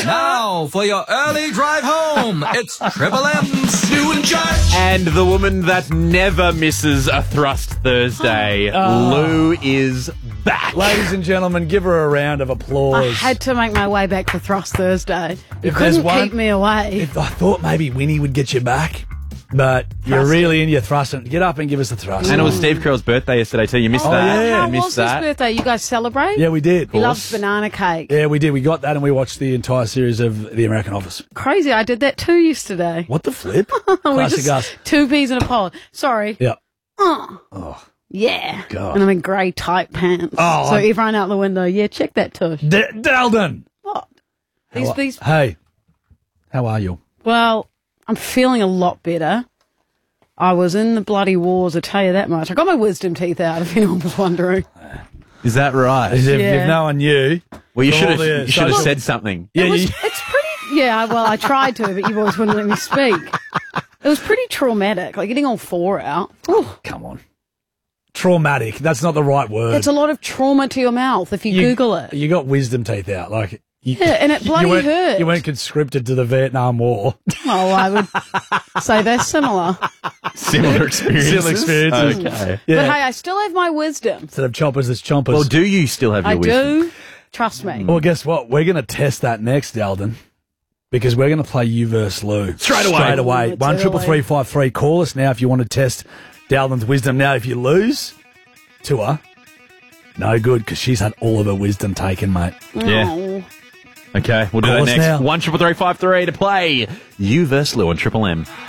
Now, for your early drive home, it's Triple M's New and Judge. And the woman that never misses a Thrust Thursday, Lou is back. Ladies and gentlemen, give her a round of applause. I had to make my way back for Thrust Thursday. You If there's couldn't one- keep me away. I thought maybe Winnie would get you back, but you're really in your thrusting. Get up and give us a thrust. And it was Steve Carell's birthday yesterday too. You missed Oh, that. yeah. How You missed was that. his birthday? You guys celebrate? Yeah, we did. He loves banana cake. Yeah, we did. We got that and we watched the entire series of The American Office. Crazy, I did that too yesterday. What the flip? We Classic just us. two peas in a pod. Sorry. Yeah. Yeah. God. And I'm in grey tight pants. Oh, so I'm- everyone out the window, yeah, check that tush. Dalden! What? These. Hey, how are you? Well, I'm feeling a lot better. I was in the bloody wars, I tell you that much. I got my wisdom teeth out, if anyone was wondering. Is that right? As if, Yeah. if no one knew. Well, you For should all have. the You should have social- said something. Yeah, It's pretty. Yeah, well, I tried to, but you always wouldn't let me speak. It was pretty traumatic, like getting all four out. come on. Traumatic. That's not the right word. It's a lot of trauma to your mouth if you Google it. You got wisdom teeth out. Like, Yeah, and it bloody hurt. You weren't conscripted to the Vietnam War. Oh, I would say they're similar. Similar experiences. Similar experiences. Okay. Yeah. But hey, I still have my wisdom. Instead of chompers, there's chompers. Well, do you still have your I wisdom? do. Trust me. Well, guess what? We're going to test that next, Dalden, because we're going to play you versus Lou. Straight away. Straight away. It's 1-333-53. Call us now if you want to test Dalden's wisdom. Now, if you lose to her, no good, because she's had all of her wisdom taken, mate. Yeah. Oh. Okay, we'll do Call that us next. now. 1-333-53 to play you versus Lou on Triple M.